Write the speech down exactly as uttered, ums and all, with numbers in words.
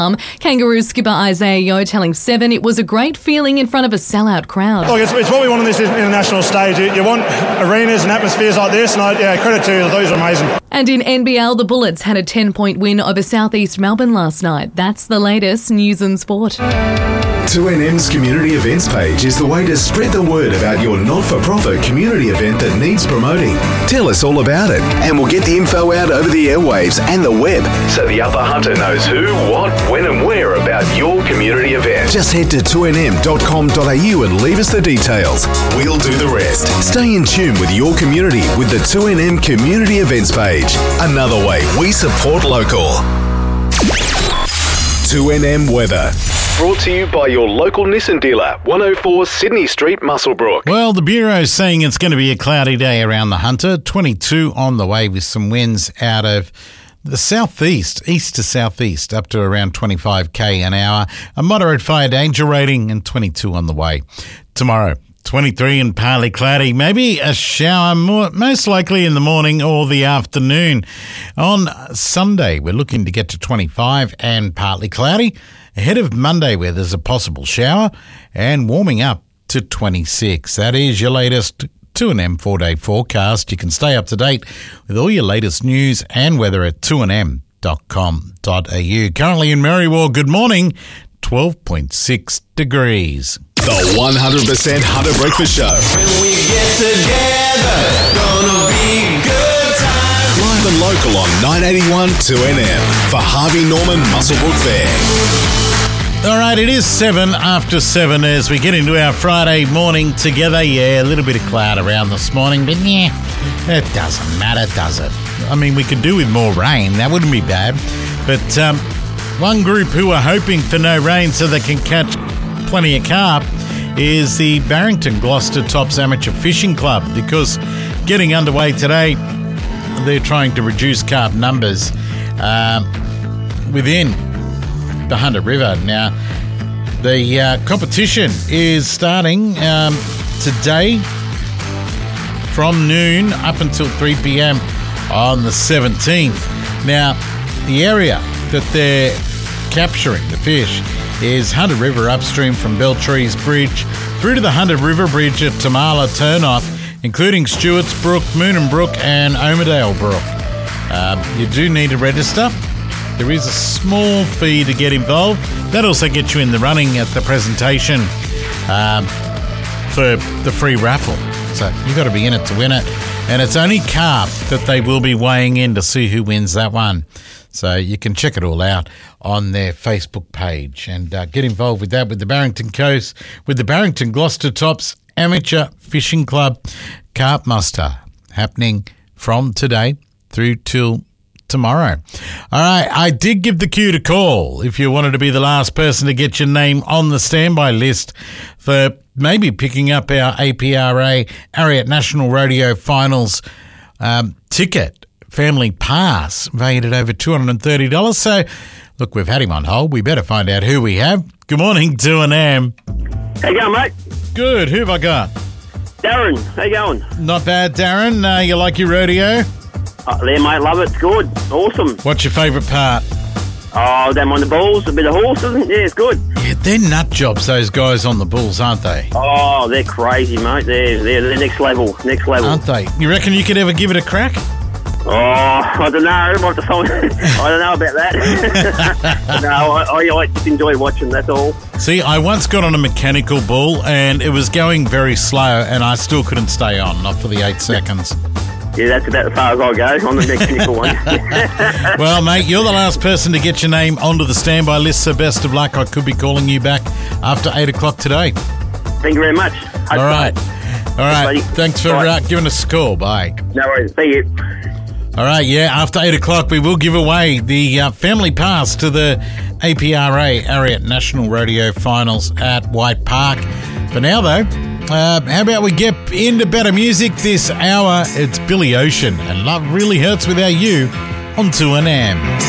Um, Kangaroo skipper Isaiah Yeo telling Seven it was a great feeling in front of a sellout crowd. Look, it's, it's what we want on this international stage. You, you want arenas and atmospheres like this, and I, yeah, credit to you. Those are amazing. And in N B L, the Bullets had a ten-point win over South East Melbourne last night. That's the latest news and sport. two N M's community events page is the way to spread the word about your not-for-profit community event that needs promoting. Tell us all about it, and we'll get the info out over the airwaves and the web, so the Upper Hunter knows who, what, when and where about your community event. Just head to two n m dot com dot a u and leave us the details. We'll do the rest. Stay in tune with your community with the two N M community events page. Another way we support local. two N M weather. Brought to you by your local Nissan dealer, one oh four Sydney Street, Muswellbrook. Well, the Bureau's saying it's going to be a cloudy day around the Hunter. twenty-two on the way with some winds out of the southeast, east to southeast, up to around twenty-five k an hour. A moderate fire danger rating and twenty-two on the way. Tomorrow, twenty-three and partly cloudy. Maybe a shower, more, most likely in the morning or the afternoon. On Sunday, we're looking to get to twenty-five and partly cloudy. Ahead of Monday, where there's a possible shower, and warming up to twenty-six. That is your latest two N M four-day forecast. You can stay up to date with all your latest news and weather at two n m dot com dot a u. Currently in Marywall, good morning, twelve point six degrees. The one hundred percent Hunter Breakfast Show. When we get together, gonna be good times. Live and local on nine eighty-one two N M for Harvey Norman Muswellbrook Fair. All right, it is seven after seven as we get into our Friday morning together. Yeah, a little bit of cloud around this morning, but yeah, it doesn't matter, does it? I mean, we could do with more rain. That wouldn't be bad. But um, one group who are hoping for no rain so they can catch plenty of carp is the Barrington Gloucester Tops Amateur Fishing Club, because getting underway today, they're trying to reduce carp numbers uh, within the Hunter River. Now, the uh, competition is starting um, today from noon up until three p.m. on the seventeenth. Now, the area that they're capturing the fish is Hunter River upstream from Beltrees Bridge through to the Hunter River Bridge at Tamala Turnoff, including Stewart's Brook, Moonan Brook and Omerdale Brook. Uh, you do need to register. There is a small fee to get involved. That also gets you in the running at the presentation um, for the free raffle. So you've got to be in it to win it. And it's only carp that they will be weighing in to see who wins that one. So you can check it all out on their Facebook page and uh, get involved with that, with the Barrington Coast, with the Barrington Gloucester Tops Amateur Fishing Club Carp Muster happening from today through till tomorrow. All right, I did give the cue to call if you wanted to be the last person to get your name on the standby list for maybe picking up our A P R A Ariat National Radio Finals um, ticket, family pass, valued at over two hundred thirty dollars. So, look, we've had him on hold. We better find out who we have. Good morning, two N M. How you going, mate? Good. Who have I got? Darren. How you going? Not bad, Darren. Uh, you like your rodeo? Uh, there, mate. Love it. It's good. Awesome. What's your favourite part? Oh, them on the bulls. A bit of horses. Yeah, it's good. Yeah, they're nut jobs, those guys on the bulls, aren't they? Oh, they're crazy, mate. They're, they're, they're next level. Next level. Aren't they? You reckon you could ever give it a crack? Oh, I don't know. I don't know about that. No, I, I, I just enjoy watching, that's all. See, I once got on a mechanical bull and it was going very slow and I still couldn't stay on, not for the eight seconds. Yeah, that's about as far as I'll go on the mechanical one. Well, mate, you're the last person to get your name onto the standby list, so best of luck. I could be calling you back after eight o'clock today. Thank you very much. Hope all right. So. All right. Thanks, Thanks for uh, giving us a call. Bye. No worries. See you. All right, yeah, after eight o'clock, we will give away the uh, family pass to the A P R A Ariat National Radio Finals at White Park. For now, though, uh, how about we get into better music this hour? It's Billy Ocean, and Love Really Hurts Without You on two N M.